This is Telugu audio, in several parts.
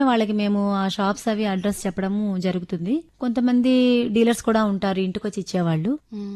వాళ్ళకి మేము ఆ షాప్స్ అవి అడ్రస్ చెప్పడము జరుగుతుంది. కొంతమంది డీలర్స్ కూడా ఉంటారు ఇంటికొచ్చి ఇచ్చేవాళ్ళు.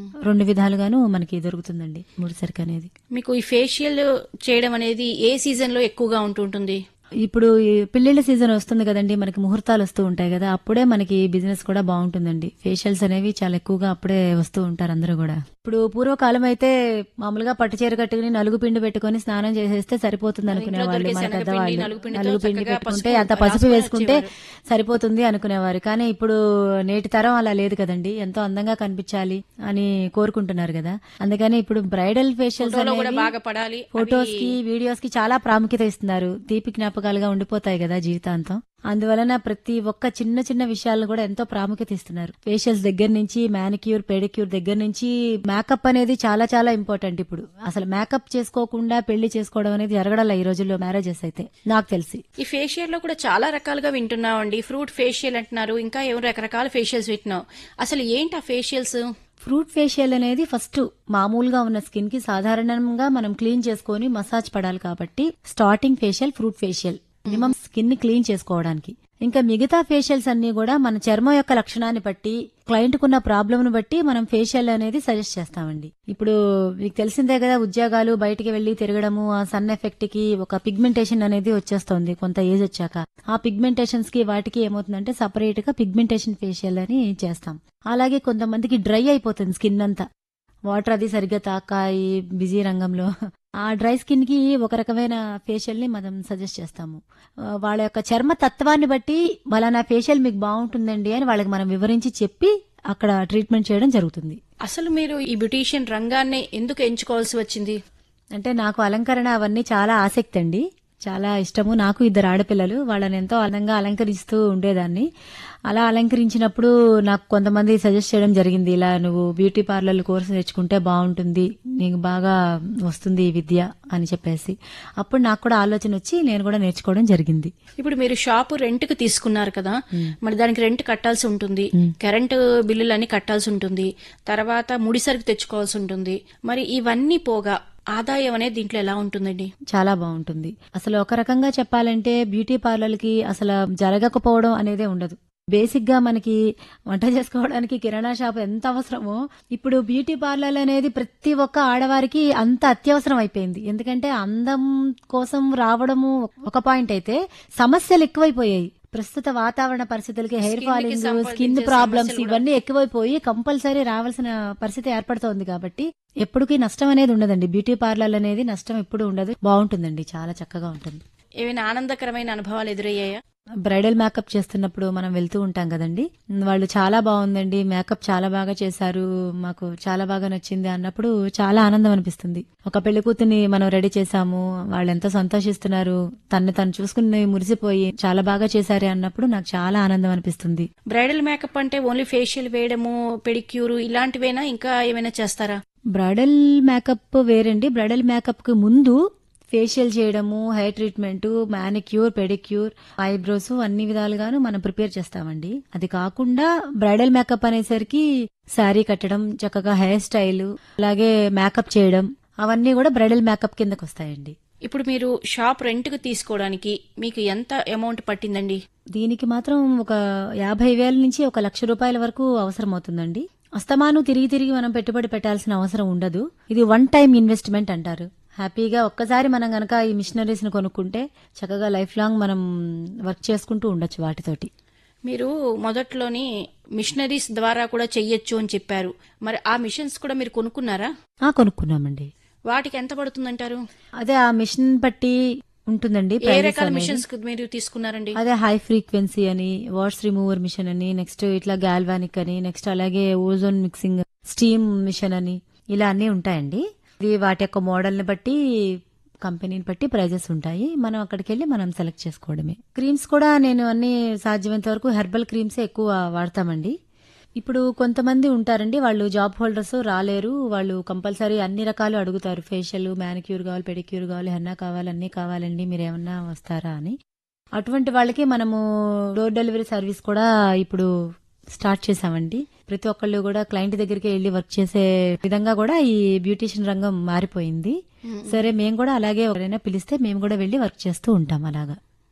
2 విధాలుగాను మనకి దొరుకుతుందండి ముడి సరుకు అనేది. మీకు ఈ ఫేషియల్ చేయడం అనేది ఏ సీజన్ లో ఎక్కువగా ఉంటుంటుంది? ఇప్పుడు ఈ పెళ్లిళ్ల సీజన్ వస్తుంది కదండి, మనకి ముహూర్తాలు వస్తూ ఉంటాయి కదా, అప్పుడే మనకి బిజినెస్ కూడా బాగుంటుందండి. ఫేషియల్స్ అనేవి చాలా ఎక్కువగా అప్పుడే వస్తూ ఉంటారు అందరూ కూడా. ఇప్పుడు పూర్వకాలం అయితే మామూలుగా పట్టు చీర కట్టుకుని నలుగు పిండి పెట్టుకుని స్నానం చేసేస్తే సరిపోతుంది అనుకునేవాళ్ళు మన పెద్దవాళ్ళు. నలుగు పిండి పెట్టుకుంటే అంత పసుపు వేసుకుంటే సరిపోతుంది అనుకునేవారు. కానీ ఇప్పుడు నేటి తరం అలా లేదు కదండి, ఎంతో అందంగా కనిపించాలి అని కోరుకుంటున్నారు కదా. అందుకని ఇప్పుడు బ్రైడల్ ఫేషియల్స్ బాగా పడాలి, ఫొటోస్ కి వీడియోస్ కి చాలా ప్రాముఖ్యత ఇస్తున్నారు. తీపి జ్ఞాపకాలుగా ఉండిపోతాయి కదా జీవితాంతం. అందువలన ప్రతి ఒక్క చిన్న చిన్న విషయాలను కూడా ఎంతో ప్రాముఖ్యత ఇస్తున్నారు. ఫేషియల్స్ దగ్గర నుంచి మానిక్యూర్ పెడిక్యూర్ దగ్గర నుంచి మేకప్ అనేది చాలా చాలా ఇంపార్టెంట్. ఇప్పుడు అసలు మేకప్ చేసుకోకుండా పెళ్లి చేసుకోవడం అనేది జరగడలా ఈ రోజుల్లో మ్యారేజెస్ అయితే నాకు తెలిసి. ఈ ఫేషియల్ లో కూడా చాలా రకాలుగా వింటున్నామండి. ఫ్రూట్ ఫేషియల్ అంటున్నారు, ఇంకా ఏమో రకరకాల ఫేషియల్స్ వింటున్నాం. అసలు ఏంటి ఆ ఫేషియల్స్? ఫ్రూట్ ఫేషియల్ అనేది ఫస్ట్ మామూలుగా ఉన్న స్కిన్ కి సాధారణంగా మనం క్లీన్ చేసుకుని మసాజ్ పడాలి కాబట్టి starting facial fruit facial, minimum skin ని క్లీన్ చేసుకోవడానికి. ఇంకా మిగతా ఫేషియల్స్ అన్ని కూడా మన చర్మం యొక్క లక్షణాన్ని బట్టి, క్లయింట్ కున్న ప్రాబ్లమ్ ను బట్టి మనం ఫేషియల్ అనేది సజెస్ట్ చేస్తామండి. ఇప్పుడు మీకు తెలిసిందే కదా, ఉద్యోగాలు బయటికి వెళ్లి తిరగడము, ఆ సన్ ఎఫెక్ట్ కి ఒక పిగ్మెంటేషన్ అనేది వచ్చేస్తుంది కొంత ఏజ్ వచ్చాక. ఆ పిగ్మెంటేషన్స్ కి వాటికి ఏమవుతుందంటే సపరేట్ గా పిగ్మెంటేషన్ ఫేషియల్ అని చేస్తాం. అలాగే కొంతమందికి డ్రై అయిపోతుంది స్కిన్ అంతా, వాటర్ అది సరిగ్గా తాక ఈ బిజీ రంగంలో. ఆ డ్రై స్కిన్ కి ఒక రకమైన ఫేషియల్ ని మనం సజెస్ట్ చేస్తాము. వాళ్ళ యొక్క చర్మ తత్వాన్ని బట్టి నా ఫేషియల్ మీకు బాగుంటుందండి అని వాళ్ళకి మనం వివరించి చెప్పి అక్కడ ట్రీట్మెంట్ చేయడం జరుగుతుంది. అసలు మీరు ఈ బ్యూటీషియన్ రంగాన్ని ఎందుకు ఎంచుకోవాల్సి వచ్చింది? అంటే నాకు అలంకరణ అవన్నీ చాలా ఆసక్తి అండి, చాలా ఇష్టము. నాకు 2 ఆడపిల్లలు, వాళ్ళని ఎంతో అందంగా అలంకరిస్తూ ఉండేదాన్ని. అలా అలంకరించినప్పుడు నాకు కొంతమంది సజెస్ట్ చేయడం జరిగింది, ఇలా నువ్వు బ్యూటీ పార్లర్ కోర్సు నేర్చుకుంటే బాగుంటుంది, నీకు బాగా వస్తుంది ఈ విద్య అని చెప్పేసి. అప్పుడు నాకు కూడా ఆలోచన వచ్చి నేను కూడా నేర్చుకోవడం జరిగింది. ఇప్పుడు మీరు షాపు రెంట్ కి తీసుకున్నారు కదా, మరి దానికి రెంట్ కట్టాల్సి ఉంటుంది, కరెంటు బిల్లులన్నీ కట్టాల్సి ఉంటుంది, తర్వాత ముడి సరుకు తెచ్చుకోవాల్సి ఉంటుంది. మరి ఇవన్నీ పోగా ఆదాయం అనేది దీంట్లో ఎలా ఉంటుందండి? చాలా బాగుంటుంది. అసలు ఒక రకంగా చెప్పాలంటే బ్యూటీ పార్లర్కి అసలు జరగకపోవడం అనేదే ఉండదు. బేసిక్ గా మనకి వంట చేసుకోవడానికి కిరాణా షాప్ ఎంత అవసరమో, ఇప్పుడు బ్యూటీ పార్లర్ అనేది ప్రతి ఒక్క ఆడవారికి అంత అత్యవసరం అయిపోయింది. ఎందుకంటే అందం కోసం రావడము ఒక పాయింట్ అయితే, సమస్యలు ఎక్కువైపోయాయి. ప్రస్తుత వాతావరణ పరిస్థితులకి హెయిర్ ఫాలింగ్, స్కిన్ ప్రాబ్లమ్స్ ఇవన్నీ ఎక్కువైపోయి కంపల్సరీ రావాల్సిన పరిస్థితి ఏర్పడుతోంది. కాబట్టి ఎప్పటికీ నష్టం అనేది ఉండదండి. బ్యూటీ పార్లర్ అనేది నష్టం ఎప్పుడు ఉండదు, బాగుంటుందండి, చాలా చక్కగా ఉంటుంది. ఏమైనా ఆనందకరమైన అనుభవాలు ఎదురయ్యాయా? బ్రైడల్ మేకప్ చేస్తున్నప్పుడు మనం వెళ్తూ ఉంటాం కదండి, వాళ్ళు చాలా బాగుందండి, మేకప్ చాలా బాగా చేశారు, మాకు చాలా బాగా నచ్చింది అన్నప్పుడు చాలా ఆనందం అనిపిస్తుంది. ఒక పెళ్లి కూతుర్ని మనం రెడీ చేశాము, వాళ్ళు ఎంతో సంతోషిస్తున్నారు, తను చూసుకుని మురిసిపోయి చాలా బాగా చేశారే అన్నప్పుడు నాకు చాలా ఆనందం అనిపిస్తుంది. బ్రైడల్ మేకప్ అంటే ఓన్లీ ఫేషియల్ వేయడము, పెడిక్యూర్ ఇలాంటివేనా, ఇంకా ఏమైనా చేస్తారా? బ్రైడల్ మేకప్ వేరండి. బ్రైడల్ మేకప్ కి ముందు ఫేషియల్ చేయడము, hair treatment, manicure, pedicure, eyebrows అన్ని విధాలుగాను మనం ప్రిపేర్ చేస్తామండి. అది కాకుండా బ్రైడల్ మేకప్ అనేసరికి శారీ కట్టడం, చక్కగా హెయిర్ స్టైల్, అలాగే మేకప్ చేయడం, అవన్నీ కూడా బ్రైడల్ మేకప్ కిందకు వస్తాయండి. ఇప్పుడు మీరు షాప్ రెంట్ కు తీసుకోవడానికి మీకు ఎంత అమౌంట్ పట్టిందండి? దీనికి మాత్రం ఒక 50,000 నుంచి 1,00,000 రూపాయల వరకు అవసరం అవుతుందండి. అస్తమాను తిరిగి మనం పెట్టుబడి పెట్టాల్సిన అవసరం ఉండదు. ఇది 1 టైం ఇన్వెస్ట్మెంట్ అంటారు. హ్యాపీగా ఒక్కసారి మనం గనక ఈ మిషనరీస్ ని కొనుక్కుంటే చక్కగా లైఫ్ లాంగ్ మనం వర్క్ చేసుకుంటూ ఉండొచ్చు వాటితోటి. మీరు మొదట్లోని మిషనరీస్ ద్వారా కూడా చెయ్యొచ్చు అని చెప్పారు, మరి ఆ మిషన్స్ కూడా మీరు కొనుక్కున్నారా? కొనుక్కున్నామండి. వాటికి ఎంత పడుతుందంటారు? అదే ఆ మిషన్ బట్టి ఉంటుందండి. ఏ రకాల మిషన్స్ మీరు తీసుకున్నారండి? అదే హై ఫ్రీక్వెన్సీ అని, వాట్స్ రిమూవర్ మిషన్ అని, నెక్స్ట్ ఇట్లా గాల్వానిక్ అని, నెక్స్ట్ అలాగే ఓజోన్ మిక్సింగ్ స్టీమ్ మిషన్ అని, ఇలా అన్ని ఉంటాయండి. ఇది వాటి యొక్క మోడల్ ని బట్టి, కంపెనీని బట్టి ప్రైజెస్ ఉంటాయి. మనం అక్కడికి వెళ్ళి మనం సెలెక్ట్ చేసుకోవడమే. క్రీమ్స్ కూడా నేను అన్ని సాధ్యమైనంత వరకు హెర్బల్ క్రీమ్సే ఎక్కువ వాడతామండి. ఇప్పుడు కొంతమంది ఉంటారండి, వాళ్ళు జాబ్ హోల్డర్స్ రాలేరు, వాళ్ళు కంపల్సరీ అన్ని రకాలు అడుగుతారు. ఫేషియల్, మానిక్యూర్ కావాలి, పెడిక్యూర్ కావాలి, హెన్నా కావాలి, అన్ని కావాలండి, మీరేమన్నా వస్తారా అని. అటువంటి వాళ్ళకి మనము డోర్ డెలివరీ సర్వీస్ కూడా ఇప్పుడు స్టార్ట్ చేశామండి. ప్రతి ఒక్కళ్ళు కూడా క్లయింట్ దగ్గరికి వెళ్లి వర్క్ చేసే విధంగా కూడా ఈ బ్యూటీషియన్ రంగం మారిపోయింది. సరే మేము కూడా అలాగే ఎవరైనా పిలిస్తే మేము కూడా వెళ్లి వర్క్ చేస్తూ ఉంటాం అలాగా.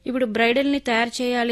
ఇప్పుడు బ్రైడల్ ని తయారు చేయాలి